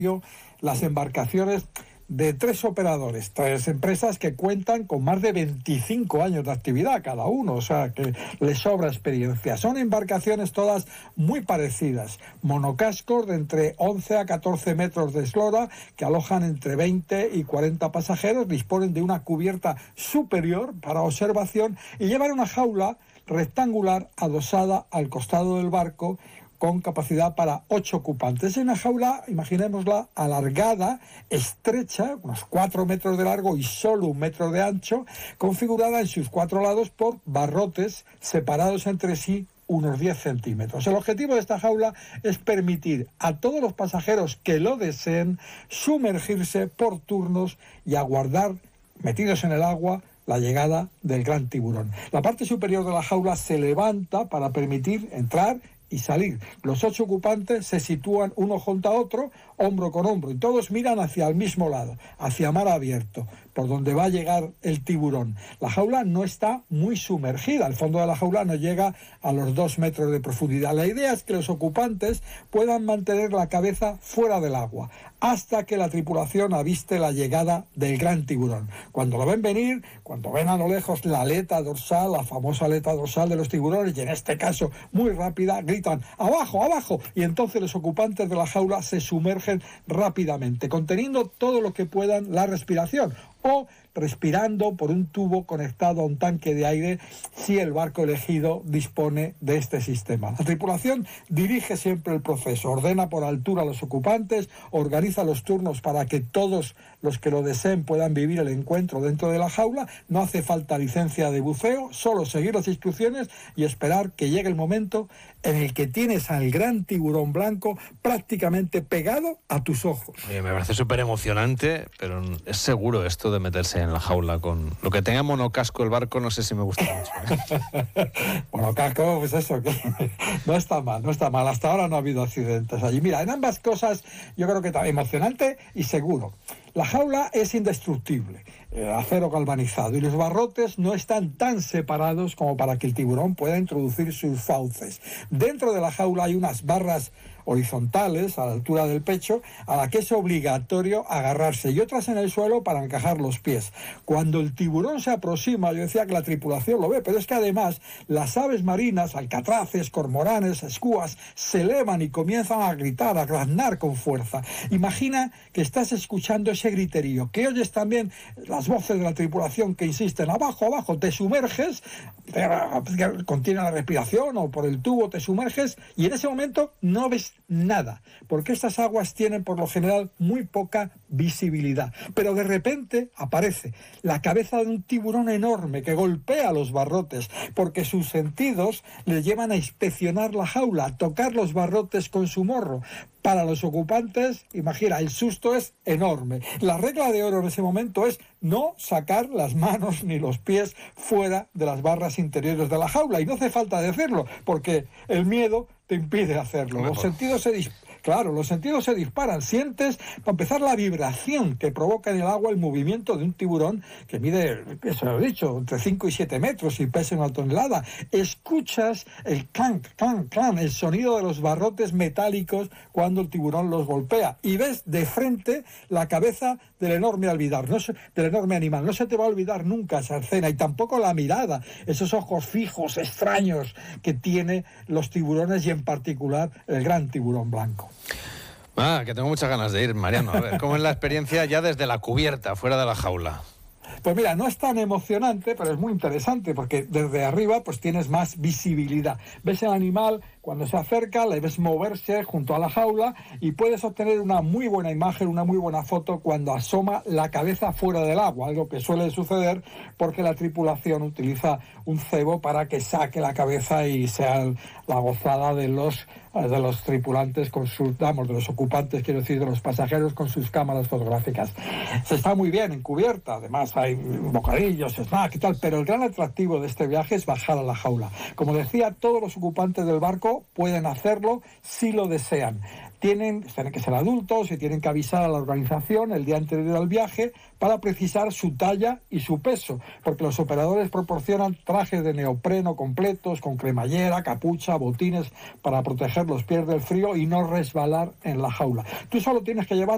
las embarcaciones de 3 operadores, 3 empresas que cuentan con más de 25 años de actividad cada uno, o sea que les sobra experiencia. Son embarcaciones todas muy parecidas, monocascos de entre 11 a 14 metros de eslora que alojan entre 20 y 40 pasajeros, disponen de una cubierta superior para observación y llevan una jaula rectangular adosada al costado del barco con capacidad para 8 ocupantes. Es una jaula, imaginémosla, alargada, estrecha, unos 4 metros de largo y solo 1 metro de ancho, configurada en sus 4 lados por barrotes separados entre sí unos 10 centímetros. El objetivo de esta jaula es permitir a todos los pasajeros que lo deseen sumergirse por turnos y aguardar, metidos en el agua, la llegada del gran tiburón. La parte superior de la jaula se levanta para permitir entrar y salir. Los 8 ocupantes se sitúan uno junto a otro, hombro con hombro, y todos miran hacia el mismo lado, hacia mar abierto, por donde va a llegar el tiburón. La jaula no está muy sumergida, el fondo de la jaula no llega a los 2 metros de profundidad. La idea es que los ocupantes puedan mantener la cabeza fuera del agua, hasta que la tripulación aviste la llegada del gran tiburón. Cuando lo ven venir, cuando ven a lo lejos la aleta dorsal, la famosa aleta dorsal de los tiburones, y en este caso muy rápida, gritan ¡abajo, abajo! Y entonces los ocupantes de la jaula se sumergen rápidamente, conteniendo todo lo que puedan la respiración, o respirando por un tubo conectado a un tanque de aire si el barco elegido dispone de este sistema. La tripulación dirige siempre el proceso, ordena por altura a los ocupantes, organiza los turnos para que todos los que lo deseen puedan vivir el encuentro dentro de la jaula. No hace falta licencia de buceo, solo seguir las instrucciones y esperar que llegue el momento en el que tienes al gran tiburón blanco prácticamente pegado a tus ojos. Oye, me parece súper emocionante, pero es seguro esto de meterse en la jaula con lo que tenga monocasco el barco, no sé si me gusta mucho. Monocasco, pues eso, que no está mal. Hasta ahora no ha habido accidentes allí. Mira, en ambas cosas yo creo que está emocionante y seguro. La jaula es indestructible, acero galvanizado, y los barrotes no están tan separados como para que el tiburón pueda introducir sus fauces. Dentro de la jaula hay unas barras horizontales a la altura del pecho a la que es obligatorio agarrarse, y otras en el suelo para encajar los pies. Cuando el tiburón se aproxima, yo decía que la tripulación lo ve, pero es que además las aves marinas, alcatraces, cormoranes, escúas, se elevan y comienzan a gritar, a graznar con fuerza. Imagina que estás escuchando ese griterío, que oyes también las voces de la tripulación que insisten abajo, abajo, te sumerges, contiene la respiración o por el tubo te sumerges, y en ese momento no ves nada, porque estas aguas tienen por lo general muy poca visibilidad. Pero de repente aparece la cabeza de un tiburón enorme que golpea los barrotes, porque sus sentidos le llevan a inspeccionar la jaula, a tocar los barrotes con su morro. Para los ocupantes, imagina, el susto es enorme. La regla de oro en ese momento es no sacar las manos ni los pies fuera de las barras interiores de la jaula. Y no hace falta decirlo, porque el miedo te impide hacerlo. Los sentidos se disparan. Sientes, para empezar, la vibración que provoca en el agua el movimiento de un tiburón que mide, eso lo he dicho, entre 5 y 7 metros y pesa 1 tonelada. Escuchas el clank, clank, clank, el sonido de los barrotes metálicos cuando el tiburón los golpea. Y ves de frente la cabeza del enorme animal. No se te va a olvidar nunca esa escena, y tampoco la mirada, esos ojos fijos, extraños que tiene los tiburones, y en particular el gran tiburón blanco. Que tengo muchas ganas de ir, Mariano. A ver, ¿cómo es la experiencia ya desde la cubierta, fuera de la jaula? Pues mira, no es tan emocionante, pero es muy interesante, porque desde arriba pues tienes más visibilidad. Ves el animal cuando se acerca, le ves moverse junto a la jaula, y puedes obtener una muy buena imagen, una muy buena foto cuando asoma la cabeza fuera del agua, algo que suele suceder porque la tripulación utiliza un cebo para que saque la cabeza y sea la gozada de los tripulantes con sus, de los ocupantes, quiero decir, de los pasajeros con sus cámaras fotográficas. Se está muy bien en cubierta, además hay bocadillos, snack y tal, pero el gran atractivo de este viaje es bajar a la jaula. Como decía, todos los ocupantes del barco pueden hacerlo si lo desean. Tienen que ser adultos y tienen que avisar a la organización el día anterior al viaje para precisar su talla y su peso, porque los operadores proporcionan trajes de neopreno completos con cremallera, capucha, botines para proteger los pies del frío y no resbalar en la jaula. Tú solo tienes que llevar